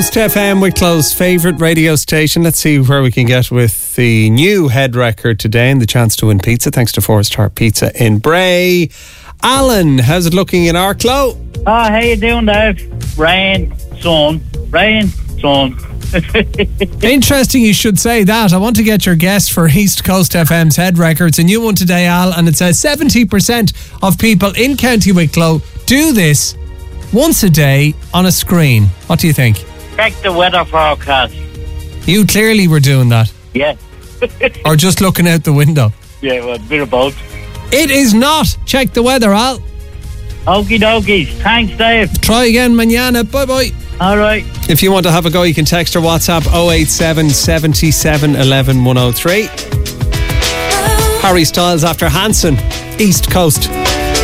Coast FM, Wicklow's favourite radio station. Let's see where we can get with the new head record today and the chance to win pizza thanks to Forest Heart Pizza in Bray. Alan, how's it looking in Arklow? Oh, how you doing, Dave? Rain, sun. Interesting you should say that. I want to get your guess for East Coast FM's head record. It's a new one today, Al, and it says 70% of people in County Wicklow do this once a day on a screen. What do you think? Check the weather forecast. You clearly were doing that. Yeah. Or just looking out the window. Yeah, well, a bit of both. It is not. Check the weather, Al. Okie dokies. Thanks, Dave. Try again mañana. Bye-bye. All right. If you want to have a go, you can text or WhatsApp 087 77 11 103. Harry Styles after Hanson, East Coast.